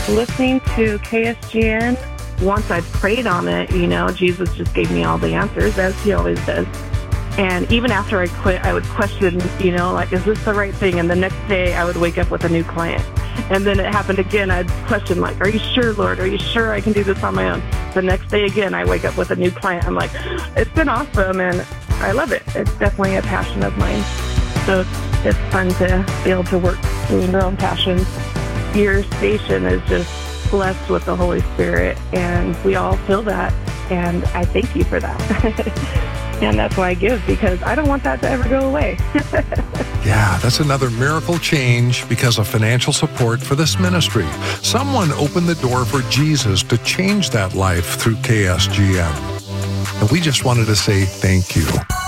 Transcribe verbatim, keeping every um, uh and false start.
Listening to K S G N, once I prayed on it, you know, Jesus just gave me all the answers, as he always does. And even after I quit, I would question, you know, like, is this the right thing? And the next day I would wake up with a new client. And then it happened again. I'd question, like, are you sure, Lord? Are you sure I can do this on my own? The next day again, I wake up with a new client. I'm like, it's been awesome, and I love it. It's definitely a passion of mine. So it's fun to be able to work doing your own passions. Your station is just blessed with the Holy Spirit, and we all feel that, and I thank you for that. And that's why I give, because I don't want that to ever go away. Yeah, that's another miracle change because of financial support for this ministry. Someone opened the door for Jesus to change that life through K S G N. And we just wanted to say thank you.